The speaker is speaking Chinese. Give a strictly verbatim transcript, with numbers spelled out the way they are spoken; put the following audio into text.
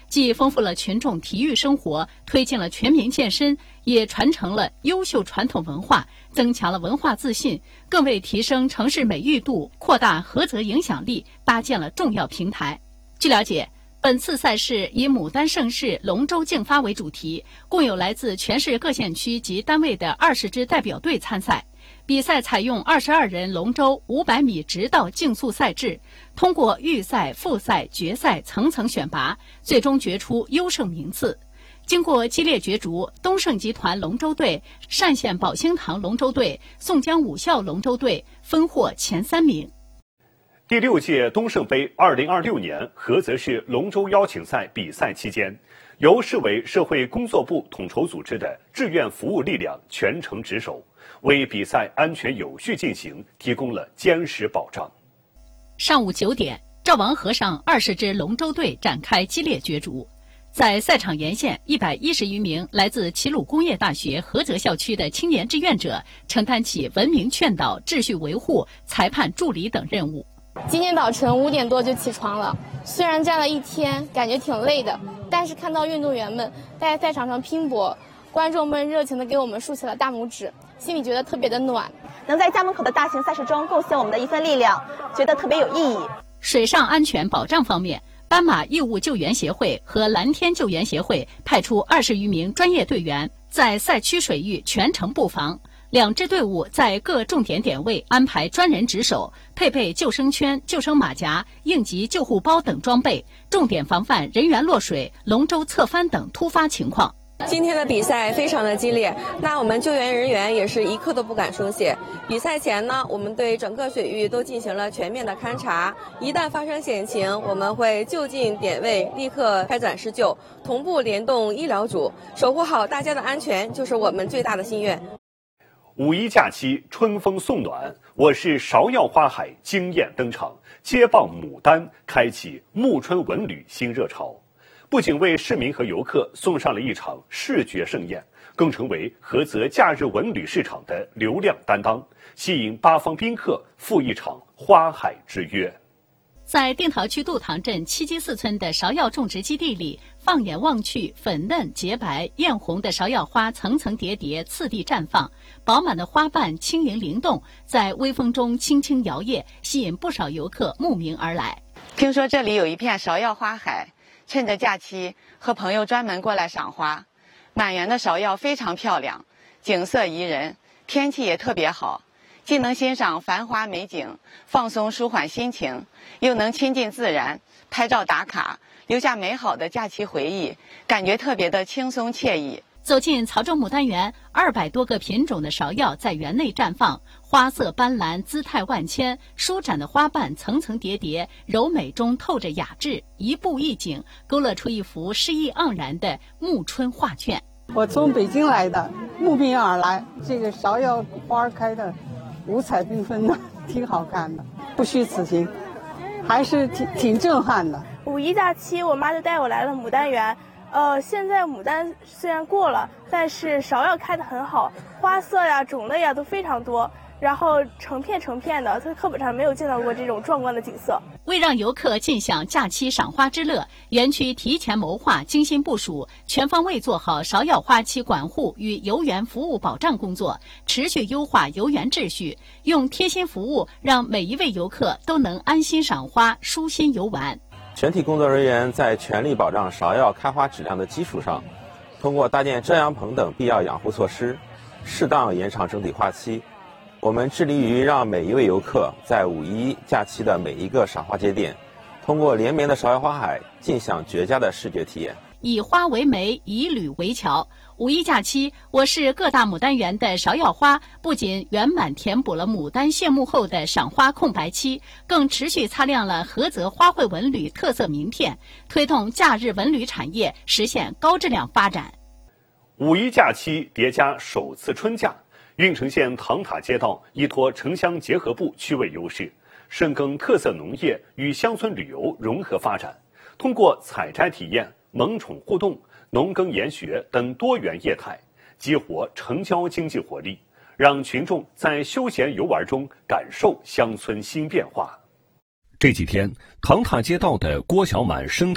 既丰富了群众体育生活，推进了全民健身，也传承了优秀传统文化，增强了文化自信，更为提升城市美誉度、扩大菏泽影响力搭建了重要平台。据了解，本次赛事以牡丹盛世龙舟竞发为主题，共有来自全市各县区及单位的二十支代表队参赛。比赛采用二十二人龙舟五百米直道竞速赛制，通过预赛、复赛、决赛层层选拔，最终决出优胜名次。经过激烈角逐，东盛集团龙舟队、单县宝兴堂龙舟队、宋江武校龙舟队分获前三名。 第六届东盛杯二零二六年菏泽市龙舟邀请赛比赛期间，由市委社会工作部统筹组织的志愿服务力量全程值守，为比赛安全有序进行提供了坚实保障。 上午九点，赵王河上二十支龙舟队展开激烈角逐。在赛场沿线，一百一十余名来自齐鲁工业大学菏泽校区的青年志愿者承担起文明劝导、秩序维护、裁判助理等任务。 今天早晨五点多就起床了，虽然站了一天，感觉挺累的，但是看到运动员们在赛场上拼搏，观众们热情地给我们竖起了大拇指，心里觉得特别的暖。 能在家门口的大型赛事中贡献我们的一份力量，觉得特别有意义。 水上安全保障方面，斑马义务救援协会和蓝天救援协会派出二十余名专业队员，在赛区水域全程布防。两支队伍在各重点点位安排专人值守，配备救生圈、救生马甲、应急救护包等装备，重点防范人员落水、龙舟侧翻等突发情况。 今天的比赛非常的激烈，那我们救援人员也是一刻都不敢松懈。比赛前呢，我们对整个水域都进行了全面的勘察，一旦发生险情，我们会就近点位立刻开展施救，同步联动医疗组，守护好大家的安全就是我们最大的心愿。 五一假期春风送暖，我市芍药花海惊艳登场，接棒牡丹，开启暮春文旅新热潮。不仅为市民和游客送上了一场视觉盛宴，更成为菏泽假日文旅市场的流量担当，吸引八方宾客赴一场花海之约。 在定陶区杜塘镇七基寺村的芍药种植基地里，放眼望去，粉嫩、洁白、艳红的芍药花层层叠叠，次第绽放，饱满的花瓣轻盈灵动，在微风中轻轻摇曳，吸引不少游客慕名而来。 听说这里有一片芍药花海，趁着假期和朋友专门过来赏花。满园的芍药非常漂亮，景色宜人，天气也特别好，既能欣赏繁华美景，放松舒缓心情，又能亲近自然，拍照打卡，留下美好的假期回忆，感觉特别的轻松惬意。 走进曹州牡丹园，二百多个品种的芍药在园内绽放，花色斑斓，姿态万千，舒展的花瓣层层叠叠，柔美中透着雅致，一步一景，勾勒出一幅诗意盎然的暮春画卷。 我从北京来的，慕名而来，这个芍药花开的五彩缤纷的，挺好看的，不虚此行，还是挺挺震撼的。 五一假期，我妈就带我来了牡丹园。呃，现在牡丹虽然过了，但是芍药开得很好，花色呀、种类呀都非常多，然后成片成片的，在课本上没有见到过这种壮观的景色。 为让游客尽享假期赏花之乐，园区提前谋划、精心部署，全方位做好芍药花期管护与游园服务保障工作，持续优化游园秩序，用贴心服务让每一位游客都能安心赏花、舒心游玩。 全体工作人员在全力保障芍药开花质量的基础上，通过搭建遮阳棚等必要养护措施，适当延长整体花期。我们致力于让每一位游客在五一假期的每一个赏花节点，通过连绵的芍药花海，尽享绝佳的视觉体验。 以花为媒，以旅为桥。五一假期，我市各大牡丹园的芍药花不仅圆满填补了牡丹谢幕后的赏花空白期，更持续擦亮了菏泽花卉文旅特色名片，推动假日文旅产业实现高质量发展。 五一假期叠加首次春假，运城县塘塔街道依托城乡结合部区位优势，深耕特色农业与乡村旅游融合发展，通过采摘体验、萌宠互动、农耕研学等多元业态，激活城郊经济活力，让群众在休闲游玩中感受乡村新变化。这几天，塘塔街道的郭小满生态